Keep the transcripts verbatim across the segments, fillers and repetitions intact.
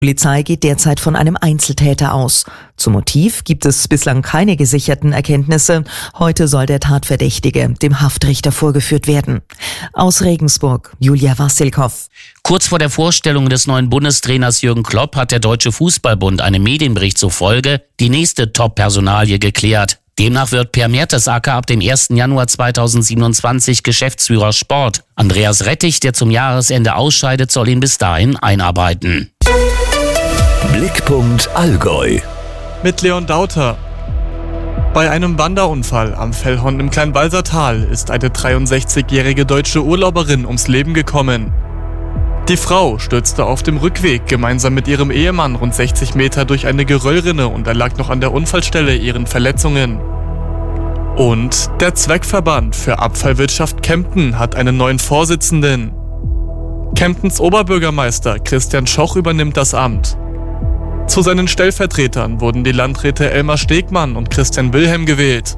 Die Polizei geht derzeit von einem Einzeltäter aus. Zum Motiv gibt es bislang keine gesicherten Erkenntnisse. Heute soll der Tatverdächtige dem Haftrichter vorgeführt werden. Aus Regensburg, Julia Wassilkow. Kurz vor der Vorstellung des neuen Bundestrainers Jürgen Klopp hat der Deutsche Fußballbund einem Medienbericht zufolge die nächste Top-Personalie geklärt. Demnach wird Per Mertesacker ab dem ersten Januar zweitausendsiebenundzwanzig Geschäftsführer Sport. Andreas Rettich, der zum Jahresende ausscheidet, soll ihn bis dahin einarbeiten. Blickpunkt Allgäu mit Leon Dauter. Bei einem Wanderunfall am Fellhorn im Kleinwalser Tal ist eine dreiundsechzigjährige deutsche Urlauberin ums Leben gekommen. Die Frau stürzte auf dem Rückweg gemeinsam mit ihrem Ehemann rund sechzig Meter durch eine Geröllrinne und erlag noch an der Unfallstelle ihren Verletzungen. Und der Zweckverband für Abfallwirtschaft Kempten hat einen neuen Vorsitzenden. Kemptens Oberbürgermeister Christian Schoch übernimmt das Amt. Zu seinen Stellvertretern wurden die Landräte Elmar Stegmann und Christian Wilhelm gewählt.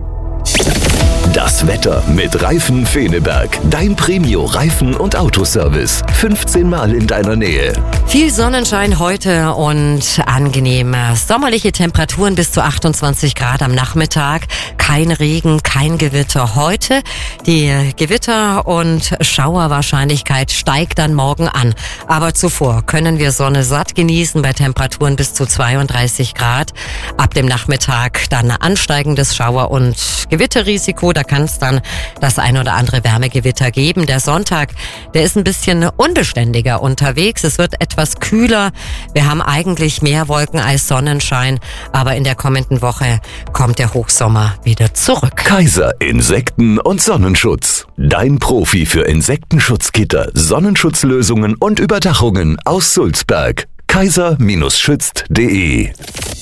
Das Wetter mit Reifen Feneberg. Dein Premio Reifen- und Autoservice. fünfzehn Mal in deiner Nähe. Viel Sonnenschein heute und angenehm. Sommerliche Temperaturen bis zu achtundzwanzig Grad am Nachmittag. Kein Regen, kein Gewitter heute. Die Gewitter- und Schauerwahrscheinlichkeit steigt dann morgen an. Aber zuvor können wir Sonne satt genießen bei Temperaturen bis zu zweiunddreißig Grad. Ab dem Nachmittag dann ansteigendes Schauer- und Gewitterrisiko. Da kann es dann das ein oder andere Wärmegewitter geben. Der Sonntag, der ist ein bisschen unbeständiger unterwegs. Es wird etwas kühler. Wir haben eigentlich mehr Wolken als Sonnenschein. Aber in der kommenden Woche kommt der Hochsommer wieder zurück. Kaiser Insekten- und Sonnenschutz. Dein Profi für Insektenschutzgitter, Sonnenschutzlösungen und Überdachungen aus Sulzberg. kaiser schützt punkt de.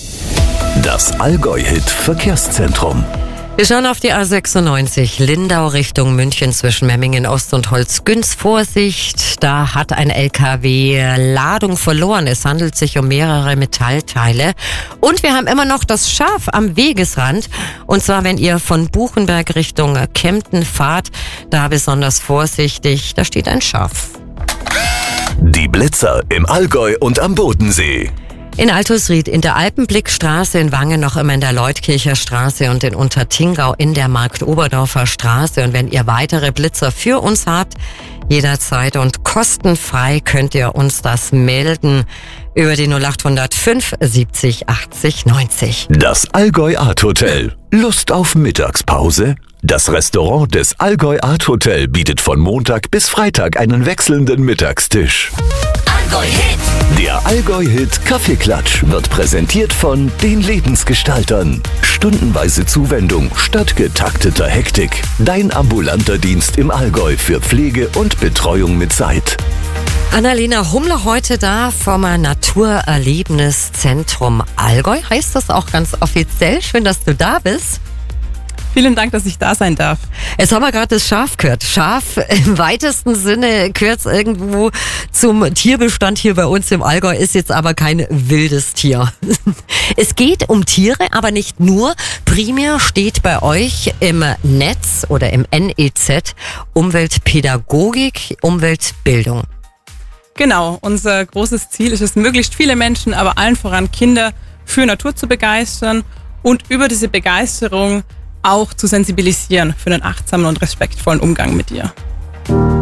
Das Allgäu-Hit-Verkehrszentrum. Wir schauen auf die A sechsundneunzig, Lindau Richtung München zwischen Memmingen Ost und Holzgünz. Vorsicht, da hat ein L K W Ladung verloren. Es handelt sich um mehrere Metallteile. Und wir haben immer noch das Schaf am Wegesrand. Und zwar, wenn ihr von Buchenberg Richtung Kempten fahrt, da besonders vorsichtig, da steht ein Schaf. Die Blitzer im Allgäu und am Bodensee. In Altusried in der Alpenblickstraße, in Wangen noch immer in der Leutkircher Straße und in Untertingau in der Marktoberdorfer Straße. Und wenn ihr weitere Blitzer für uns habt, jederzeit und kostenfrei könnt ihr uns das melden über die null acht null null fünf siebzig achtzig neunzig. Das Allgäu Art Hotel. Lust auf Mittagspause? Das Restaurant des Allgäu Art Hotel bietet von Montag bis Freitag einen wechselnden Mittagstisch. Allgäu-Hit. Der Allgäu-Hit Kaffeeklatsch wird präsentiert von den Lebensgestaltern. Stundenweise Zuwendung statt getakteter Hektik. Dein ambulanter Dienst im Allgäu für Pflege und Betreuung mit Zeit. Annalena Humler heute da vom Naturerlebniszentrum Allgäu. Heißt das auch ganz offiziell? Schön, dass du da bist. Vielen Dank, dass ich da sein darf. Jetzt haben wir gerade das Schaf gehört. Schaf im weitesten Sinne gehört irgendwo zum Tierbestand hier bei uns im Allgäu, ist jetzt aber kein wildes Tier. Es geht um Tiere, aber nicht nur. Primär steht bei euch im Netz oder im N E Z Umweltpädagogik, Umweltbildung. Genau, unser großes Ziel ist es, möglichst viele Menschen, aber allen voran Kinder, für Natur zu begeistern und über diese Begeisterung auch zu sensibilisieren für einen achtsamen und respektvollen Umgang mit ihr.